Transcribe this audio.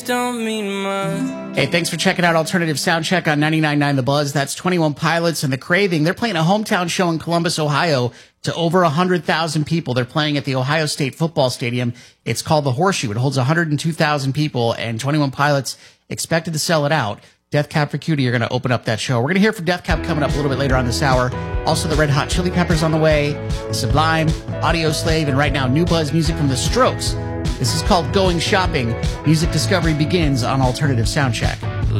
don't mean much. Hey, thanks for checking out Alternative Soundcheck on 99.9 The Buzz. That's 21 Pilots and The Craving. They're playing a hometown show in Columbus, Ohio to over 100,000 people. They're playing at the Ohio State Football Stadium. It's called the Horseshoe. It holds 102,000 people, and 21 Pilots expected to sell it out. Death Cab for Cutie are going to open up that show. We're going to hear from Death Cab coming up a little bit later on this hour. Also, the Red Hot Chili Peppers on the way, Sublime, Audio Slave, and right now, new Buzz music from The Strokes. This is called Going Shopping. Music discovery begins on Alternative Soundcheck.